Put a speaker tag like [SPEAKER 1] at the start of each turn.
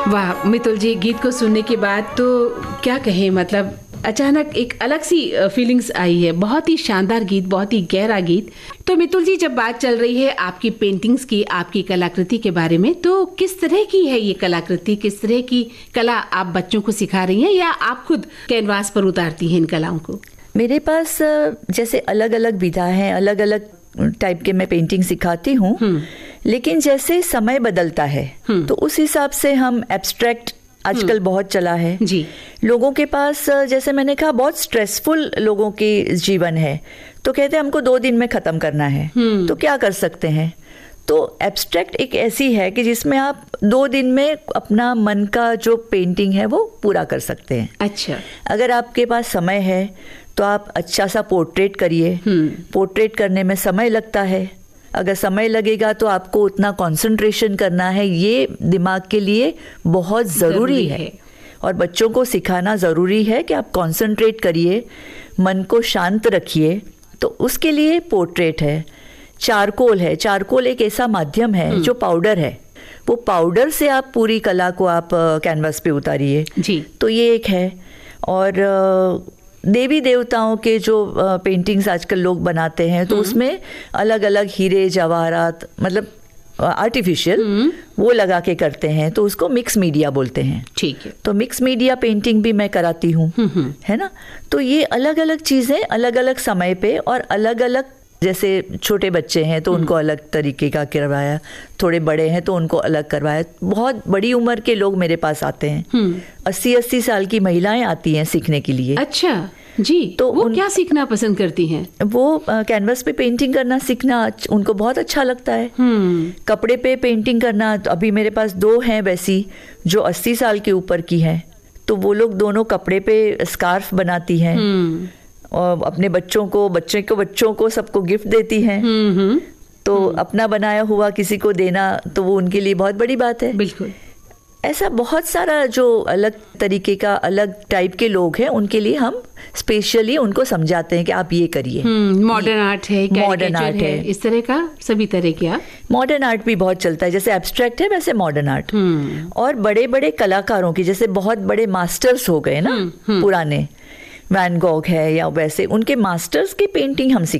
[SPEAKER 1] वाह मितुल जी, गीत को सुनने के बाद तो क्या कहें, मतलब अचानक एक अलग सी फीलिंग्स आई है। बहुत ही शानदार गीत, बहुत ही गहरा गीत। तो मितुल जी, जब बात चल रही है आपकी पेंटिंग्स की, आपकी कलाकृति के बारे में, तो किस तरह की है ये कलाकृति? किस तरह की कला आप बच्चों को सिखा रही हैं या आप खुद कैनवास पर उतारती हैं इन कलाओं को?
[SPEAKER 2] मेरे पास जैसे अलग अलग विधा हैं, अलग अलग टाइप के मैं पेंटिंग सिखाती हूँ, लेकिन जैसे समय बदलता है तो उस हिसाब से हम एब्स्ट्रैक्ट आजकल बहुत चला है
[SPEAKER 1] जी।
[SPEAKER 2] लोगों के पास, जैसे मैंने कहा, बहुत स्ट्रेसफुल लोगों की जीवन है, तो कहते हैं हमको 2 दिन में ख़त्म करना है, तो क्या कर सकते हैं? तो एब्स्ट्रैक्ट एक ऐसी है कि जिसमें आप 2 दिन में अपना मन का जो पेंटिंग है वो पूरा कर सकते हैं।
[SPEAKER 1] अच्छा।
[SPEAKER 2] अगर आपके पास समय है तो आप अच्छा सा पोर्ट्रेट करिए। पोर्ट्रेट करने में समय लगता है, अगर समय लगेगा तो आपको उतना कंसंट्रेशन करना है, ये दिमाग के लिए बहुत ज़रूरी है। और बच्चों को सिखाना ज़रूरी है कि आप कंसंट्रेट करिए, मन को शांत रखिए। तो उसके लिए पोर्ट्रेट है। चारकोल है। चारकोल एक ऐसा माध्यम है जो पाउडर है, वो पाउडर से आप पूरी कला को आप कैनवास पे उतारिए
[SPEAKER 1] जी। तो
[SPEAKER 2] ये एक है। और देवी देवताओं के जो पेंटिंग्स आजकल लोग बनाते हैं, तो उसमें अलग अलग हीरे जवाहरात, मतलब आर्टिफिशियल वो लगा के करते हैं, तो उसको मिक्स मीडिया बोलते हैं।
[SPEAKER 1] ठीक है।
[SPEAKER 2] तो मिक्स मीडिया पेंटिंग भी मैं कराती हूँ, है ना। तो ये अलग अलग चीज़ें अलग अलग समय पे और अलग अलग, जैसे छोटे बच्चे हैं तो उनको अलग तरीके का करवाया, थोड़े बड़े हैं तो उनको अलग करवाया, बहुत बड़ी उम्र के लोग मेरे पास आते हैं। 80-80 साल की महिलाएं आती हैं सीखने के लिए।
[SPEAKER 1] अच्छा जी। तो वो क्या सीखना पसंद करती हैं?
[SPEAKER 2] वो कैनवस पे पेंटिंग करना सीखना उनको बहुत अच्छा लगता है। कपड़े पे पेंटिंग करना, तो अभी मेरे पास 2 हैं वैसी जो 80 साल के ऊपर की हैं, तो वो लोग दोनों कपड़े पे स्कार्फ बनाती हैं और अपने बच्चों को सबको गिफ्ट देती हैं। तो अपना बनाया हुआ किसी को देना तो वो उनके लिए बहुत बड़ी बात है।
[SPEAKER 1] बिल्कुल।
[SPEAKER 2] ऐसा बहुत सारा जो अलग तरीके का, अलग टाइप के लोग हैं, उनके लिए हम स्पेशली उनको समझाते हैं कि आप ये करिए।
[SPEAKER 1] मॉडर्न आर्ट है,
[SPEAKER 2] मॉडर्न आर्ट है,
[SPEAKER 1] इस तरह का सभी तरह का
[SPEAKER 2] मॉडर्न आर्ट भी बहुत चलता है। जैसे एब्स्ट्रैक्ट है वैसे मॉडर्न आर्ट। और बड़े बड़े कलाकारों की, जैसे बहुत बड़े मास्टर्स हो गए ना पुराने, वैन गॉग है या वैसे, उनके मास्टर्स की पेंटिंग हम